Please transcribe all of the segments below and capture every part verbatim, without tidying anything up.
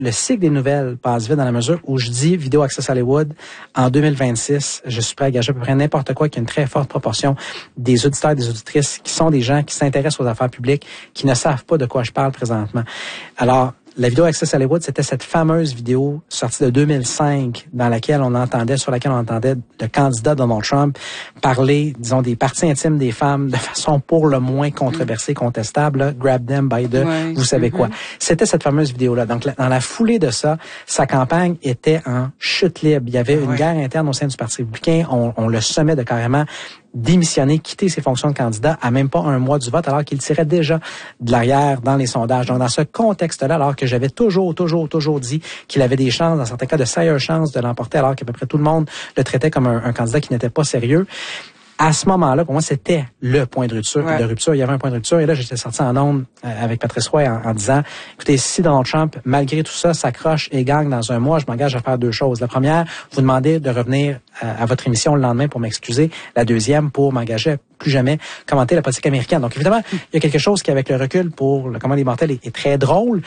le cycle des nouvelles passe vite dans la mesure où je dis Vidéo Access Hollywood en deux mille vingt-six, je suis prêt à gager à peu près n'importe quoi, qu'il y a une très forte proportion des auditeurs et des auditrices qui sont des gens qui s'intéressent aux affaires publiques, qui ne savent pas de quoi je parle présentement. Alors, la Vidéo Access Hollywood, c'était cette fameuse vidéo sortie de deux mille cinq dans laquelle on entendait, sur laquelle on entendait le candidat Donald Trump parler, disons, des parties intimes des femmes de façon pour le moins controversée, contestable, là, grab them by the, ouais. vous savez mm-hmm. quoi. C'était cette fameuse vidéo-là. Donc, dans la foulée de ça, sa campagne était en chute libre. Il y avait ouais. une guerre interne au sein du Parti républicain. On, on le sommait de carrément démissionner, quitter ses fonctions de candidat à même pas un mois du vote, alors qu'il tirait déjà de l'arrière dans les sondages. Donc, dans ce contexte-là, alors que j'avais toujours, toujours, toujours dit qu'il avait des chances, dans certains cas, de sérieuses chances de l'emporter, alors qu'à peu près tout le monde le traitait comme un, un candidat qui n'était pas sérieux. À ce moment-là, pour moi, c'était le point de rupture. Ouais. De rupture, il y avait un point de rupture. Et là, j'étais sorti en ondes avec Patrice Roy en, en disant, écoutez, si Donald Trump, malgré tout ça, s'accroche et gagne dans un mois, je m'engage à faire deux choses. La première, vous demandez de revenir à, à votre émission le lendemain pour m'excuser. La deuxième, pour m'engager à plus jamais commenter la politique américaine. Donc, évidemment, il y a quelque chose qui, avec le recul pour le commun des mortels, est, est très drôle.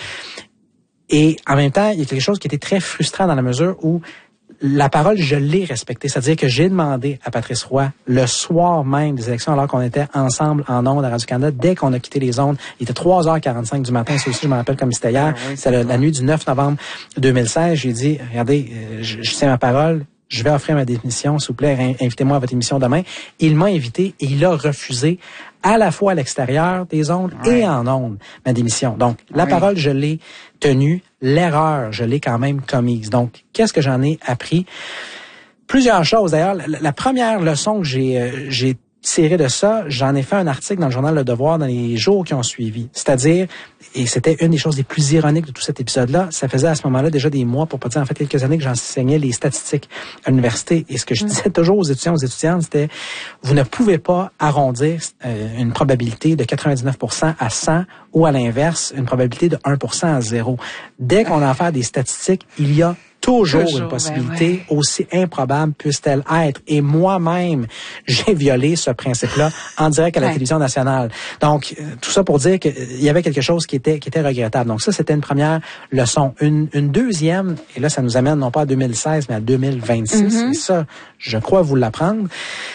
Et en même temps, il y a quelque chose qui était très frustrant dans la mesure où la parole, je l'ai respectée. C'est-à-dire que j'ai demandé à Patrice Roy, le soir même des élections, alors qu'on était ensemble en ondes à Radio-Canada, dès qu'on a quitté les ondes, il était trois heures quarante-cinq du matin, ça aussi, je me rappelle comme c'était hier, ah oui, c'est la, la nuit du neuf novembre deux mille seize, j'ai dit, regardez, je, je tiens ma parole, je vais offrir ma démission, s'il vous plaît, invitez-moi à votre émission demain. Il m'a invité et il a refusé à la fois à l'extérieur des ondes ouais. et en ondes ma démission. Donc, la ouais. parole, je l'ai tenue. L'erreur, je l'ai quand même commise. Donc, qu'est-ce que j'en ai appris? Plusieurs choses. D'ailleurs, la, la première leçon que j'ai, euh, j'ai tirée de ça, j'en ai fait un article dans le journal Le Devoir dans les jours qui ont suivi. C'est-à-dire, et c'était une des choses les plus ironiques de tout cet épisode-là, ça faisait à ce moment-là déjà des mois, pour pas dire en fait quelques années, que j'enseignais les statistiques à l'université. Et ce que je disais toujours aux étudiants, aux étudiantes, c'était, vous ne pouvez pas arrondir euh, une probabilité de quatre-vingt-dix-neuf pour cent à cent ou à l'inverse, une probabilité de un pour cent à zéro. Dès qu'on a affaire à des statistiques, il y a toujours, toujours une possibilité, ben ouais. aussi improbable puisse-t-elle être. Et moi-même, j'ai violé ce principe-là en direct à la ouais. télévision nationale. Donc, tout ça pour dire qu'il y avait quelque chose qui était qui était regrettable. Donc ça, c'était une première leçon. Une, une deuxième, et là, ça nous amène non pas à deux mille seize, mais à deux mille vingt-six. Mm-hmm. Et ça, je crois vous l'apprendre.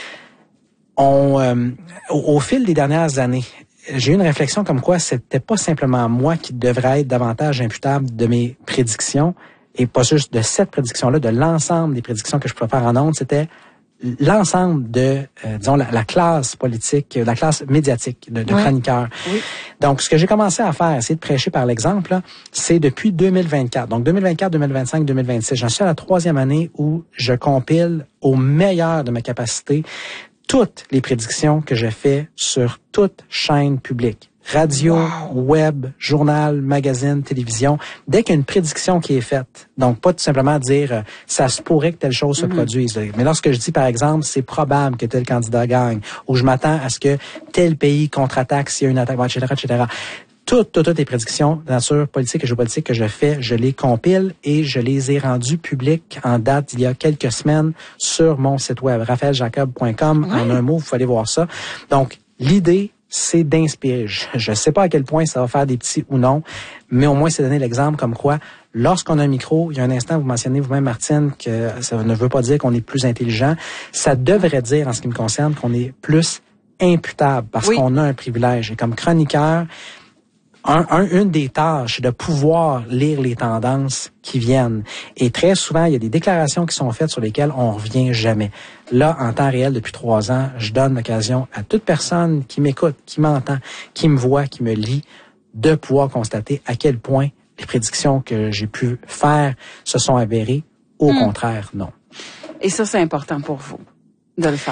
On, euh, au, au fil des dernières années, j'ai eu une réflexion comme quoi c'était pas simplement moi qui devrais être davantage imputable de mes prédictions, et pas juste de cette prédiction-là, de l'ensemble des prédictions que je pouvais faire en ondes, c'était l'ensemble de, euh, disons, la, la classe politique, la classe médiatique de, de oui. chroniqueurs. Oui. Donc, ce que j'ai commencé à faire, essayer de prêcher par l'exemple, là, c'est depuis deux mille vingt-quatre. Donc, deux mille vingt-quatre, deux mille vingt-cinq, deux mille vingt-six. J'en suis à la troisième année où je compile au meilleur de ma capacité toutes les prédictions que j'ai faites sur toute chaîne publique. Radio, wow. web, journal, magazine, télévision. Dès qu'il y a une prédiction qui est faite, donc pas tout simplement dire euh, ça se pourrait que telle chose se mm-hmm. produise. Mais lorsque je dis, par exemple, c'est probable que tel candidat gagne, ou je m'attends à ce que tel pays contre-attaque s'il y a une attaque, et cetera, et cetera. Toutes, toutes, toutes les prédictions de nature politique et géopolitique que je fais, je les compile et je les ai rendues publiques en date d'il y a quelques semaines sur mon site web, raphaël jacob point com. Ouais. En un mot, vous pouvez aller voir ça. Donc, l'idée, c'est d'inspirer. Je ne sais pas à quel point ça va faire des petits ou non, mais au moins c'est donner l'exemple comme quoi, lorsqu'on a un micro, il y a un instant, vous mentionnez vous-même, Martine, que ça ne veut pas dire qu'on est plus intelligent. Ça devrait dire, en ce qui me concerne, qu'on est plus imputable parce oui. qu'on a un privilège. Et comme chroniqueur, Un, un, une des tâches de pouvoir lire les tendances qui viennent. Et très souvent, il y a des déclarations qui sont faites sur lesquelles on revient jamais. Là, en temps réel, depuis trois ans, je donne l'occasion à toute personne qui m'écoute, qui m'entend, qui me voit, qui me lit, de pouvoir constater à quel point les prédictions que j'ai pu faire se sont avérées. Au mmh. contraire, non. Et ça, c'est important pour vous, de le faire.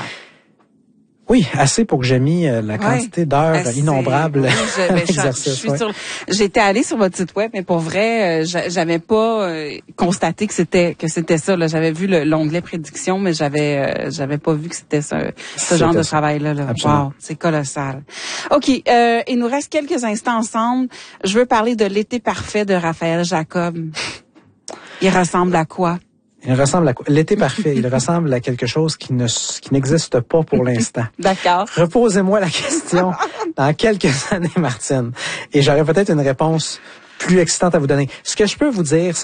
Oui, assez pour que j'ai mis euh, la quantité ouais, d'heures assez, innombrables oui, je, ben, je, je suis ouais. sur, j'étais allée sur votre site web, mais pour vrai, euh, j'avais pas euh, constaté que c'était que c'était ça. Là, j'avais vu le, l'onglet prédiction, mais j'avais euh, j'avais pas vu que c'était ce, ce genre de travail-là. Là. Wow, c'est colossal. Ok, euh, il nous reste quelques instants ensemble. Je veux parler de l'été parfait de Raphaël Jacob. Il ressemble à quoi? Il ressemble à quoi? L'été parfait. Il ressemble à quelque chose qui ne qui n'existe pas pour l'instant. D'accord. Reposez-moi la question dans quelques années, Martine, et j'aurai peut-être une réponse plus excitante à vous donner. Ce que je peux vous dire,